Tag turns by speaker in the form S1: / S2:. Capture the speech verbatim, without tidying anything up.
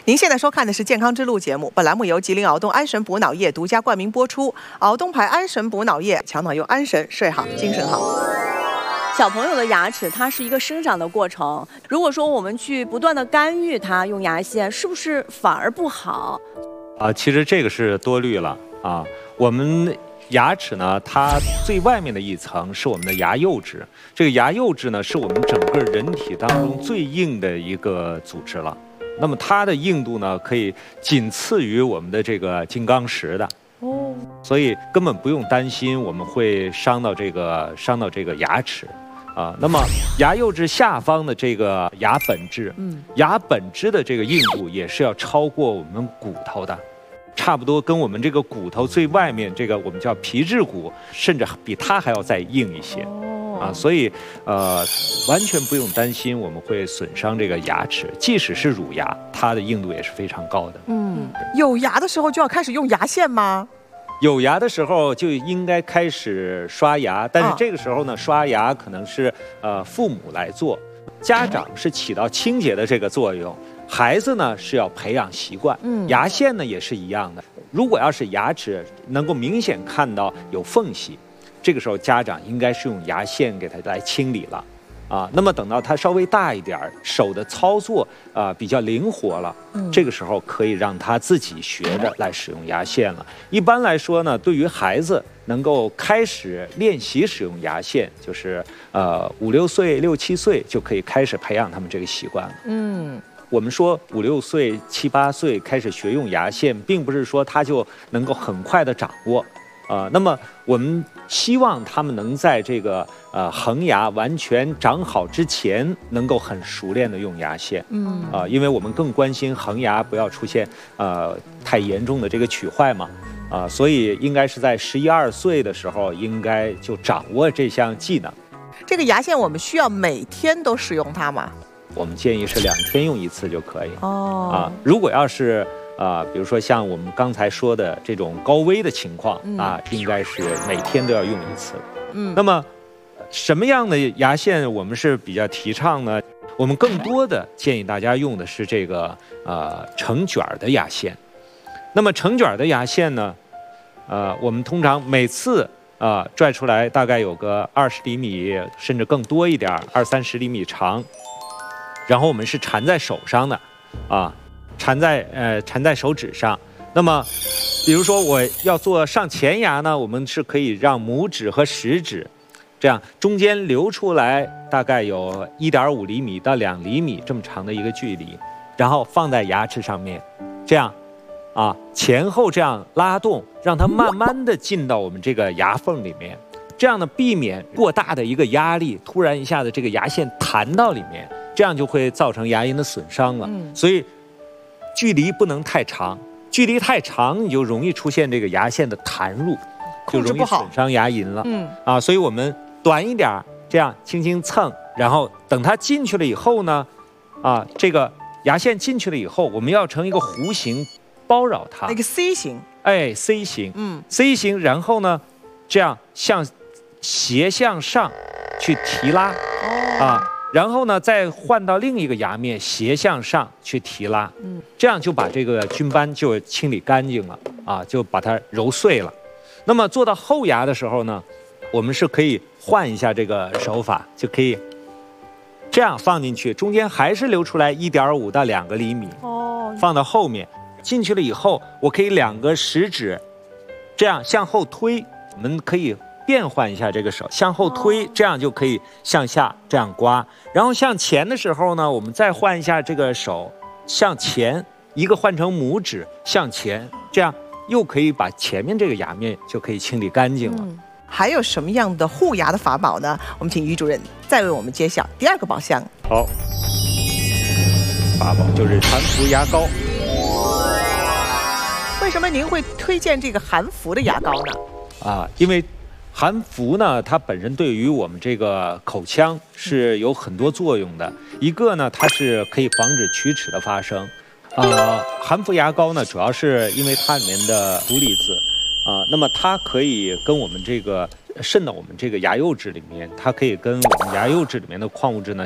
S1: 您现在收看的是《健康之路》节目，本栏目由吉林敖东安神补脑液独家冠名播出。敖东牌安神补脑液，强脑用安神，睡好精神好。
S2: 小朋友的牙齿它是一个生长的过程，如果说我们去不断的干预它用牙线，是不是反而不好？
S3: 啊，其实这个是多虑了啊。我们牙齿呢，它最外面的一层是我们的牙釉质，这个牙釉质呢，是我们整个人体当中最硬的一个组织了。那么它的硬度呢，可以仅次于我们的这个金刚石的。哦，所以根本不用担心我们会伤到这个伤到这个牙齿。啊，那么牙釉质下方的这个牙本质，嗯，牙本质的这个硬度也是要超过我们骨头的，差不多跟我们这个骨头最外面这个我们叫皮质骨，甚至比它还要再硬一些。哦，啊，所以呃，完全不用担心我们会损伤这个牙齿，即使是乳牙，它的硬度也是非常高的。
S1: 嗯，有牙的时候就要开始用牙线吗？
S3: 有牙的时候就应该开始刷牙，但是这个时候呢，刷牙可能是呃父母来做，家长是起到清洁的这个作用，孩子呢是要培养习惯。嗯，牙线呢也是一样的，如果要是牙齿能够明显看到有缝隙，这个时候家长应该是用牙线给它来清理了。啊，那么等到它稍微大一点，手的操作啊、呃、比较灵活了，嗯，这个时候可以让他自己学着来使用牙线了。一般来说呢，对于孩子能够开始练习使用牙线，就是呃五六岁、六七岁就可以开始培养他们这个习惯了。嗯。我们说五六岁、七八岁开始学用牙线，并不是说他就能够很快的掌握。啊、呃，那么我们希望他们能在这个呃恒牙完全长好之前，能够很熟练的用牙线。嗯，啊、呃，因为我们更关心恒牙不要出现呃太严重的这个龋坏嘛，啊、呃，所以应该是在十一二岁的时候，应该就掌握这项技能。
S1: 这个牙线我们需要每天都使用它吗？
S3: 我们建议是两天用一次就可以。哦，啊，如果要是啊、呃，比如说像我们刚才说的这种高危的情况、嗯、啊，应该是每天都要用一次。嗯，那么什么样的牙线我们是比较提倡呢？我们更多的建议大家用的是这个呃成卷的牙线。那么成卷的牙线呢，呃，我们通常每次啊、呃、拽出来大概有个二十厘米，甚至更多一点，二三十厘米长，然后我们是缠在手上的，啊。缠在呃缠在手指上，那么，比如说我要做上前牙呢，我们是可以让拇指和食指，这样中间留出来大概有一点五厘米到两厘米这么长的一个距离，然后放在牙齿上面，这样，啊前后这样拉动，让它慢慢的进到我们这个牙缝里面，这样呢避免过大的一个压力，突然一下子这个牙线弹到里面，这样就会造成牙龈的损伤了。嗯，所以距离不能太长，距离太长你就容易出现这个牙线的弹入，就容易损伤牙龈了。嗯，啊，所以我们短一点，这样轻轻蹭，然后等它进去了以后呢，啊，这个牙线进去了以后，我们要成一个弧形包绕它，
S1: 那个 C 型，
S3: 哎 ，C 型，嗯 ，C 型，然后呢，这样向斜向上去提拉，哦、啊。然后呢，再换到另一个牙面，斜向上去提拉，嗯，这样就把这个菌斑就清理干净了啊，就把它揉碎了。那么做到后牙的时候呢，我们是可以换一下这个手法，就可以这样放进去，中间还是留出来一点五到两个厘米，哦，放到后面进去了以后，我可以两个食指这样向后推，我们可以变换一下这个手，向后推，这样就可以向下这样刮，然后向前的时候呢，我们再换一下这个手，向前，一个换成拇指向前，这样又可以把前面这个牙面就可以清理干净了。嗯，
S1: 还有什么样的护牙的法宝呢？我们请于主任再为我们揭晓第二个宝箱。
S3: 好，法宝就是含氟牙膏。
S1: 为什么您会推荐这个含氟的牙膏呢？
S3: 啊，因为含氟呢，它本身对于我们这个口腔是有很多作用的。一个呢，它是可以防止龋齿的发生。呃，含氟牙膏呢，主要是因为它里面的氟离子，啊、呃，那么它可以跟我们这个渗到我们这个牙釉质里面，它可以跟我们牙釉质里面的矿物质呢